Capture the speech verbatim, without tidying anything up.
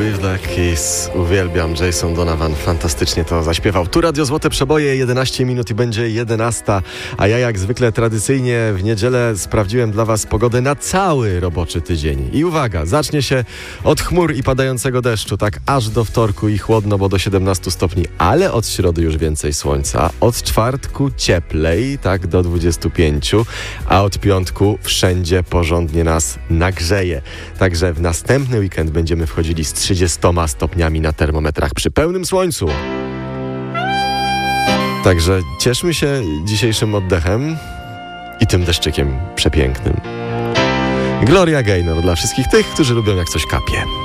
with a kiss. Uwielbiam, Jason Donovan fantastycznie to zaśpiewał. Tu Radio Złote Przeboje, jedenaście minut i będzie jedenasta, a ja jak zwykle tradycyjnie w niedzielę sprawdziłem dla was pogodę na cały roboczy tydzień. I uwaga, zacznie się od chmur i padającego deszczu, tak aż do wtorku i chłodno, bo do siedemnastu stopni, ale od środy już więcej słońca, od czwartku cieplej, tak do dwudziestu pięciu, a od piątku wszędzie porządnie nas nagrzeje. Także w następny weekend będziemy wchodzili z trzydziestoma stopniami na termometrach przy pełnym słońcu. Także cieszmy się dzisiejszym oddechem i tym deszczykiem przepięknym. Gloria Gaynor dla wszystkich tych, którzy lubią jak coś kapie.